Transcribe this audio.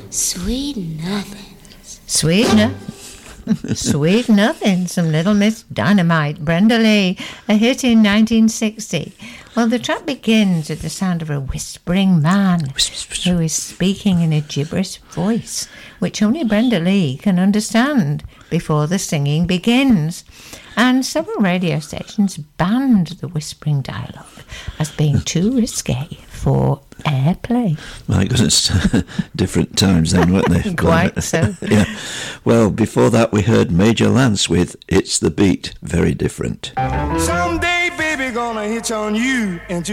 Sweet nothing. Sweet nothing. Sweet nothing. Some Little Miss Dynamite. Brenda Lee. A hit in 1960. Well, the track begins with the sound of a whispering man who is speaking in a gibberish voice, which only Brenda Lee can understand before the singing begins. And several radio stations banned the whispering dialogue as being too risque for airplay. My goodness, different times then, weren't they? Quite so. Yeah. Well, before that we heard Major Lance with It's the Beat, very different. Someday, baby, gonna hitch on you and